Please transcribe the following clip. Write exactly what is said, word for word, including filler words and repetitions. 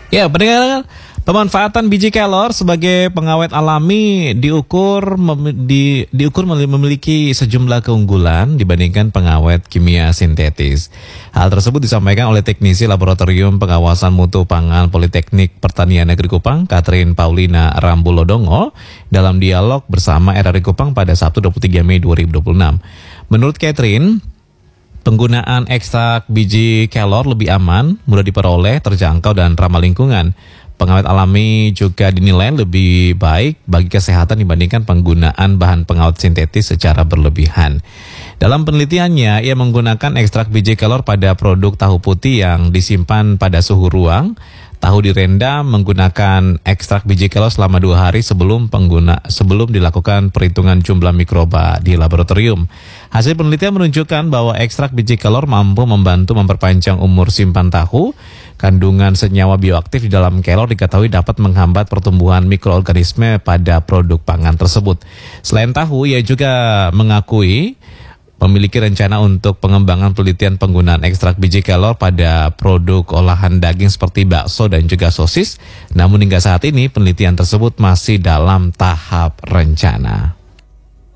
Ya, pendengar, pemanfaatan biji kelor sebagai pengawet alami diukur mem, di, diukur memiliki sejumlah keunggulan dibandingkan pengawet kimia sintetis. Hal tersebut disampaikan oleh teknisi Laboratorium Pengawasan Mutu Pangan Politeknik Pertanian Negeri Kupang, Katrin Paulina Rambulodongo, dalam dialog bersama R R I Kupang pada Sabtu dua puluh tiga Mei dua ribu dua puluh enam. Menurut Katrin, penggunaan ekstrak biji kelor lebih aman, mudah diperoleh, terjangkau, dan ramah lingkungan. Pengawet alami juga dinilai lebih baik bagi kesehatan dibandingkan penggunaan bahan pengawet sintetis secara berlebihan. Dalam penelitiannya, ia menggunakan ekstrak biji kelor pada produk tahu putih yang disimpan pada suhu ruang. Tahu direndam menggunakan ekstrak biji kelor selama dua hari sebelum pengguna sebelum dilakukan perhitungan jumlah mikroba di laboratorium. Hasil penelitian menunjukkan bahwa ekstrak biji kelor mampu membantu memperpanjang umur simpan tahu. Kandungan senyawa bioaktif di dalam kelor diketahui dapat menghambat pertumbuhan mikroorganisme pada produk pangan tersebut. Selain tahu, ia juga mengakui memiliki rencana untuk pengembangan penelitian penggunaan ekstrak biji kelor pada produk olahan daging seperti bakso dan juga sosis. Namun hingga saat ini penelitian tersebut masih dalam tahap rencana.